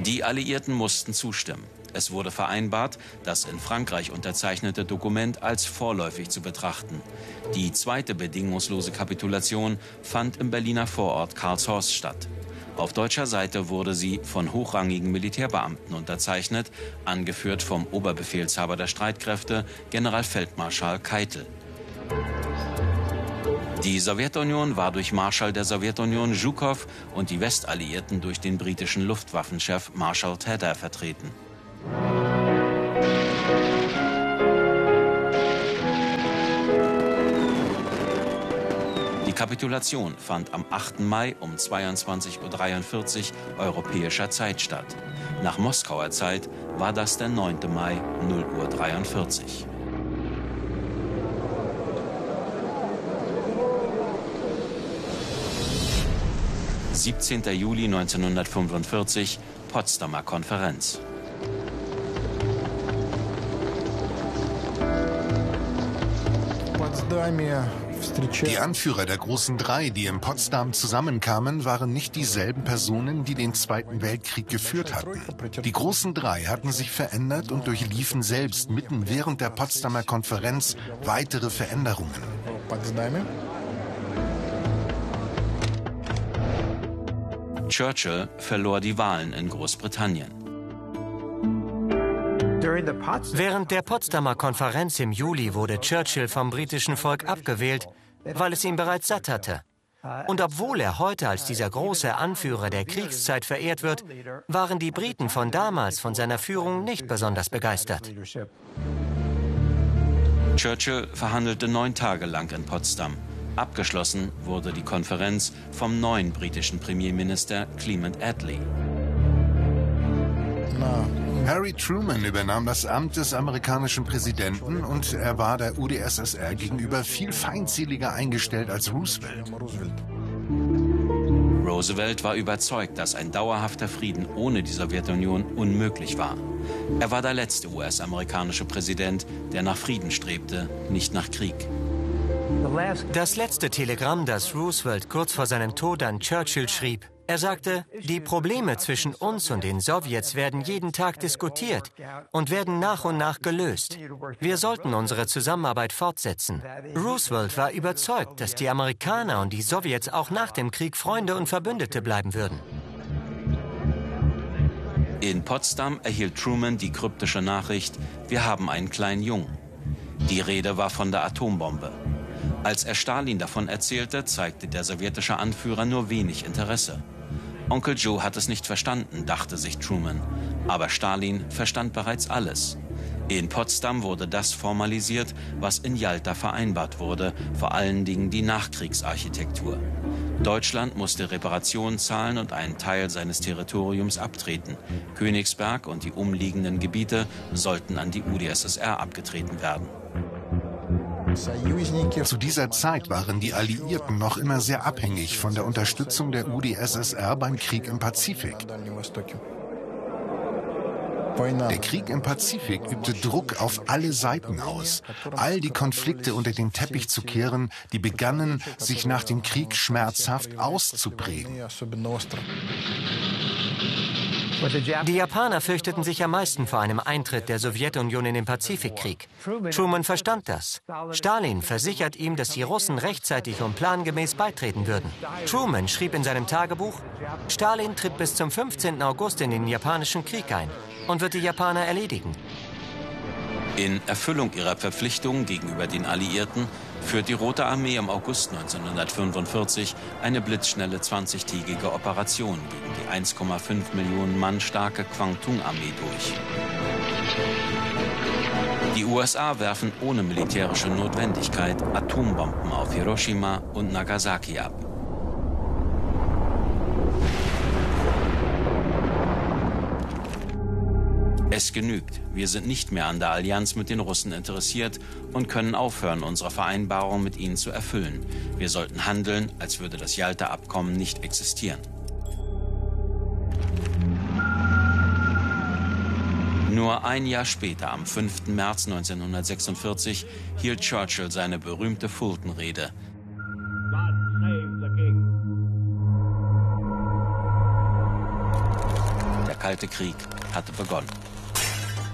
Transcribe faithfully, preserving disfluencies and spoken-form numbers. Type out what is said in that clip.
Die Alliierten mussten zustimmen. Es wurde vereinbart, das in Frankreich unterzeichnete Dokument als vorläufig zu betrachten. Die zweite bedingungslose Kapitulation fand im Berliner Vorort Karlshorst statt. Auf deutscher Seite wurde sie von hochrangigen Militärbeamten unterzeichnet, angeführt vom Oberbefehlshaber der Streitkräfte, Generalfeldmarschall Keitel. Die Sowjetunion war durch Marschall der Sowjetunion Zhukov und die Westalliierten durch den britischen Luftwaffenchef Marshal Tedder vertreten. Die Kapitulation fand am achten Mai um zweiundzwanzig Uhr dreiundvierzig europäischer Zeit statt. Nach Moskauer Zeit war das der neunte Mai, null Uhr dreiundvierzig. siebzehnter Juli neunzehnhundertfünfundvierzig, Potsdamer Konferenz. Die Anführer der großen Drei, die in Potsdam zusammenkamen, waren nicht dieselben Personen, die den Zweiten Weltkrieg geführt hatten. Die großen Drei hatten sich verändert und durchliefen selbst mitten während der Potsdamer Konferenz weitere Veränderungen. Churchill verlor die Wahlen in Großbritannien. Während der Potsdamer Konferenz im Juli wurde Churchill vom britischen Volk abgewählt, weil es ihn bereits satt hatte. Und obwohl er heute als dieser große Anführer der Kriegszeit verehrt wird, waren die Briten von damals von seiner Führung nicht besonders begeistert. Churchill verhandelte neun Tage lang in Potsdam. Abgeschlossen wurde die Konferenz vom neuen britischen Premierminister Clement Attlee. Harry Truman übernahm das Amt des amerikanischen Präsidenten und er war der U d S S R gegenüber viel feindseliger eingestellt als Roosevelt. Roosevelt war überzeugt, dass ein dauerhafter Frieden ohne die Sowjetunion unmöglich war. Er war der letzte U S-amerikanische Präsident, der nach Frieden strebte, nicht nach Krieg. Das letzte Telegramm, das Roosevelt kurz vor seinem Tod an Churchill schrieb, er sagte, die Probleme zwischen uns und den Sowjets werden jeden Tag diskutiert und werden nach und nach gelöst. Wir sollten unsere Zusammenarbeit fortsetzen. Roosevelt war überzeugt, dass die Amerikaner und die Sowjets auch nach dem Krieg Freunde und Verbündete bleiben würden. In Potsdam erhielt Truman die kryptische Nachricht, wir haben einen kleinen Jungen. Die Rede war von der Atombombe. Als er Stalin davon erzählte, zeigte der sowjetische Anführer nur wenig Interesse. Onkel Joe hat es nicht verstanden, dachte sich Truman. Aber Stalin verstand bereits alles. In Potsdam wurde das formalisiert, was in Jalta vereinbart wurde, vor allen Dingen die Nachkriegsarchitektur. Deutschland musste Reparationen zahlen und einen Teil seines Territoriums abtreten. Königsberg und die umliegenden Gebiete sollten an die U d S S R abgetreten werden. Zu dieser Zeit waren die Alliierten noch immer sehr abhängig von der Unterstützung der U d S S R beim Krieg im Pazifik. Der Krieg im Pazifik übte Druck auf alle Seiten aus, all die Konflikte unter den Teppich zu kehren, die begannen, sich nach dem Krieg schmerzhaft auszuprägen. Die Japaner fürchteten sich am meisten vor einem Eintritt der Sowjetunion in den Pazifikkrieg. Truman verstand das. Stalin versichert ihm, dass die Russen rechtzeitig und plangemäß beitreten würden. Truman schrieb in seinem Tagebuch, Stalin tritt bis zum fünfzehnten August in den japanischen Krieg ein und wird die Japaner erledigen. In Erfüllung ihrer Verpflichtungen gegenüber den Alliierten führt die Rote Armee im August neunzehnhundertfünfundvierzig eine blitzschnelle zwanzigtägige Operation gegen die eins Komma fünf Millionen Mann starke Kwantung-Armee durch. Die U S A werfen ohne militärische Notwendigkeit Atombomben auf Hiroshima und Nagasaki ab. Es genügt. Wir sind nicht mehr an der Allianz mit den Russen interessiert und können aufhören, unsere Vereinbarung mit ihnen zu erfüllen. Wir sollten handeln, als würde das Jalta-Abkommen nicht existieren. Nur ein Jahr später, am fünften März neunzehnhundertsechsundvierzig, hielt Churchill seine berühmte Fulton-Rede. Kalte Krieg hatte begonnen.